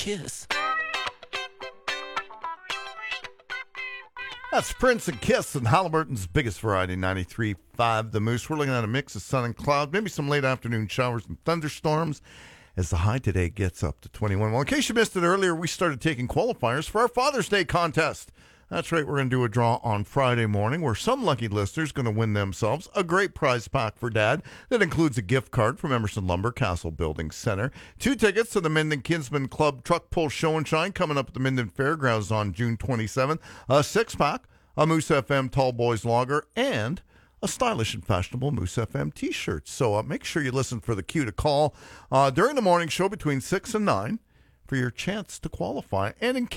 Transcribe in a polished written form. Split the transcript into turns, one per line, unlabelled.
Kiss.
That's Prince and Kiss and Halliburton's biggest variety, 93.5 The Moose. We're looking at a mix of sun and cloud, maybe some late afternoon showers and thunderstorms as the high today gets up to 21. Well, in case you missed it earlier, we started taking qualifiers for our Father's Day contest. That's right, we're going to do a draw on Friday morning where some lucky listeners are going to win themselves a great prize pack for Dad that includes a gift card from Emerson Lumber Castle Building Center, 2 tickets to the Minden Kinsman Club Truck Pull Show and Shine coming up at the Minden Fairgrounds on June 27th, a 6-pack, a Moose FM Tall Boys Lager, and a stylish and fashionable Moose FM t-shirt. So make sure you listen for the cue to call during the morning show between 6 and 9 for your chance to qualify. And in